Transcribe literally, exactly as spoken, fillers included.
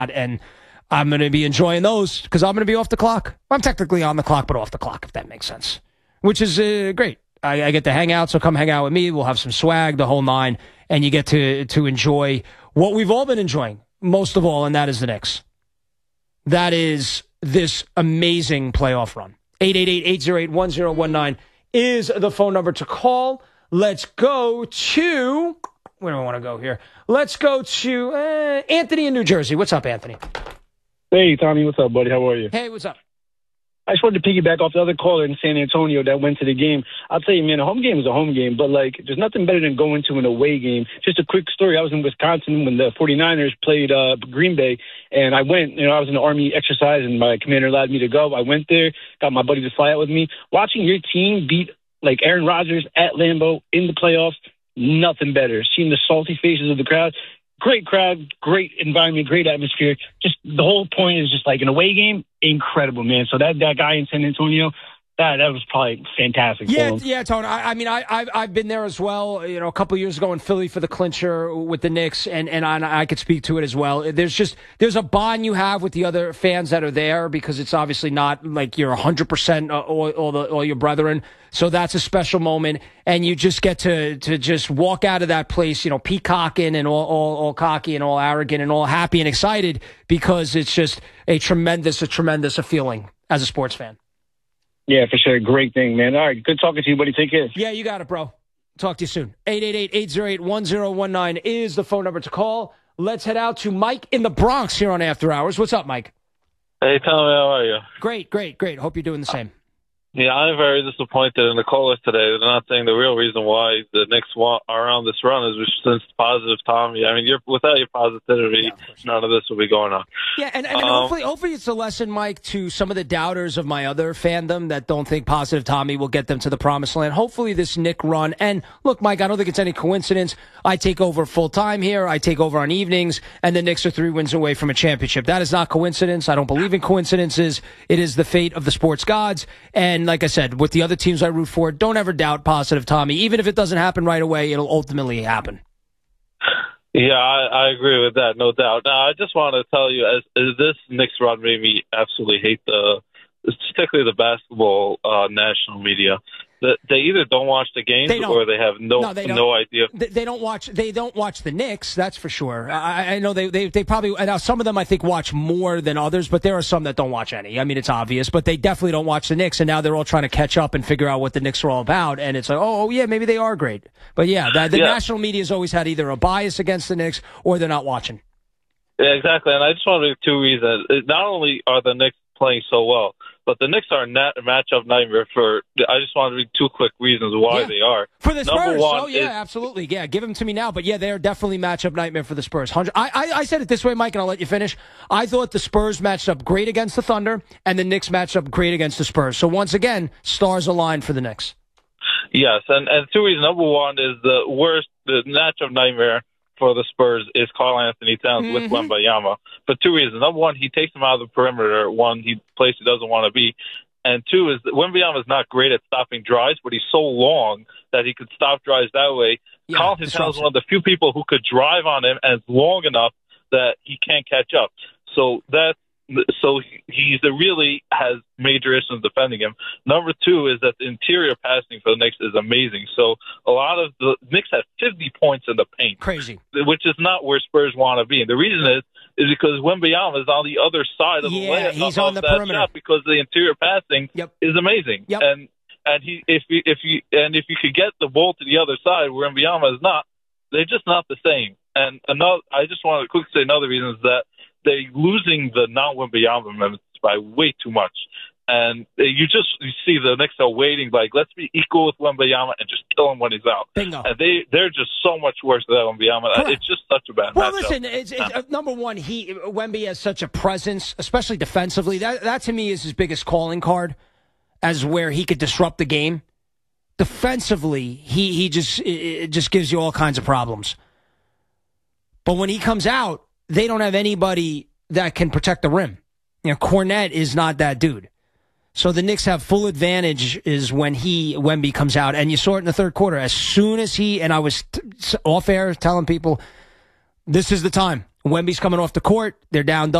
And I'm going to be enjoying those because I'm going to be off the clock. I'm technically on the clock, but off the clock, if that makes sense, which is uh, great. I, I get to hang out, so come hang out with me. We'll have some swag, the whole nine, and you get to to enjoy what we've all been enjoying most of all, and that is the Knicks. That is this amazing playoff run. eight eight eight, eight oh eight, one oh one nine is the phone number to call. Let's go to, where do I want to go here? Let's go to uh, Anthony in New Jersey. What's up, Anthony? Hey, Tommy. What's up, buddy? How are you? Hey, what's up? I just wanted to piggyback off the other caller in San Antonio that went to the game. I'll tell you, man, a home game is a home game, but, like, there's nothing better than going to an away game. Just a quick story. I was in Wisconsin when the 49ers played uh, Green Bay, and I went, you know, I was in the Army exercise, and my commander allowed me to go. I went there, got my buddy to fly out with me. Watching your team beat, like, Aaron Rodgers at Lambeau in the playoffs, nothing better. Seeing the salty faces of the crowd. Great crowd, great environment, great atmosphere. Just the whole point is just like an away game, incredible, man. So that, that guy in San Antonio, that that was probably fantastic. Yeah, yeah, Tony. I, I mean, I, I've I've been there as well. You know, a couple of years ago in Philly for the clincher with the Knicks, and and I, I could speak to it as well. There's just there's a bond you have with the other fans that are there because it's obviously not like you're one hundred percent all all, the, all your brethren. So that's a special moment, and you just get to to just walk out of that place, you know, peacocking and all, all all cocky and all arrogant and all happy and excited because it's just a tremendous, a tremendous a feeling as a sports fan. Yeah, for sure. Great thing, man. All right, good talking to you, buddy. Take care. Yeah, you got it, bro. Talk to you soon. eight eight eight, eight oh eight, one oh one nine is the phone number to call. Let's head out to Mike in the Bronx here on After Hours. What's up, Mike? Hey, Tommy, how are you? Great, great, great. Hope you're doing the same. Yeah, I'm very disappointed in the callers today. They're not saying the real reason why the Knicks want, are on this run is since positive Tommy. I mean, you're, without your positivity, yeah, sure. None of this will be going on. Yeah, and, and um, hopefully, hopefully it's a lesson, Mike, to some of the doubters of my other fandom that don't think positive Tommy will get them to the promised land. Hopefully this Knick run, and look, Mike, I don't think it's any coincidence. I take over full-time here. I take over on evenings, and the Knicks are three wins away from a championship. That is not coincidence. I don't believe in coincidences. It is the fate of the sports gods, and like I said, with the other teams I root for, don't ever doubt positive Tommy. Even if it doesn't happen right away, it'll ultimately happen. Yeah, I, I agree with that, no doubt. Now, I just want to tell you, as, as this Knicks run made me absolutely hate the, particularly the basketball uh, national media. That they either don't watch the games or they have no no, they no idea. They, they don't watch. They don't watch the Knicks. That's for sure. I, I know they, they they probably now some of them I think watch more than others, but there are some that don't watch any. I mean, it's obvious, but they definitely don't watch the Knicks, and now they're all trying to catch up and figure out what the Knicks are all about. And it's like, oh, oh yeah, maybe they are great. But yeah, the, the yeah. national media has always had either a bias against the Knicks or they're not watching. Yeah, exactly. And I just want to make two reasons. Not only are the Knicks playing so well, but the Knicks are a nat- matchup nightmare for, I just want to read two quick reasons why yeah. they are. For the Number Spurs. one Oh, yeah, is, absolutely. Yeah, give them to me now. But, yeah, they are definitely matchup nightmare for the Spurs. I, I, I said it this way, Mike, and I'll let you finish. I thought the Spurs matched up great against the Thunder, and the Knicks matched up great against the Spurs. So, once again, stars aligned for the Knicks. Yes, and, and two reasons. Number one is the worst, the matchup nightmare for the Spurs is Karl-Anthony Towns mm-hmm. with Wembanyama. For two reasons. Number one, he takes him out of the perimeter. One, he place he doesn't want to be. And two is that Wembanyama is not great at stopping drives, but he's so long that he could stop drives that way. Yeah, Karl-Anthony Towns is one of the few people who could drive on him and long enough that he can't catch up. So that so he's really has major issues defending him. Number two is that the interior passing for the Knicks is amazing. So a lot of the Knicks have fifty points in the paint. Crazy. Which is not where Spurs want to be. And the reason is is because Wembanyama is on the other side of yeah, the layup he's of on the that perimeter. shot because the interior passing yep. is amazing. Yep. And and he if you if you and if you could get the ball to the other side where Wembanyama is not, they're just not the same. And another, I just want to quickly say another reason is that they're losing the non-Wembanyama minutes by way too much. And you just you see the Knicks are waiting, like, let's be equal with Wembanyama and just kill him when he's out. Bingo. And they, they're just so much worse than Wembanyama. Correct. It's just such a bad well, matchup. Well, listen, it's, it's, uh, number one, he Wemby has such a presence, especially defensively. That, that, to me, is his biggest calling card as where he could disrupt the game. Defensively, he, he just it just gives you all kinds of problems. But when he comes out, they don't have anybody that can protect the rim. You know, Cornette is not that dude. So the Knicks have full advantage is when he, Wemby comes out. And you saw it in the third quarter. As soon as he, and I was t- off air telling people, this is the time. Wemby's coming off the court. They're down